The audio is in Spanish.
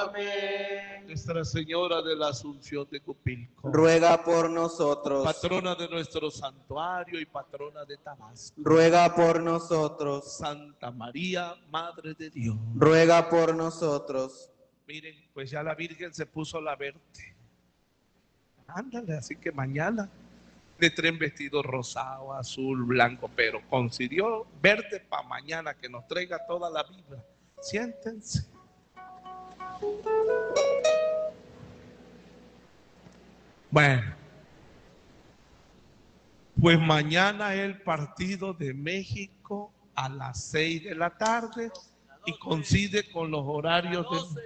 Amén. Nuestra Señora de la Asunción de Cupilco, Ruega por nosotros. patrona de nuestro santuario y patrona de Tabasco. Ruega por nosotros. Santa María, Madre de Dios. Ruega por nosotros. Miren, pues ya la Virgen se puso la verde. Ándale, así que mañana le traen vestido rosado, azul, blanco, pero consiguió verde para mañana, que nos traiga toda la vida. Siéntense. Bueno, pues mañana es el partido de México a las 6 de la tarde y coincide con los horarios de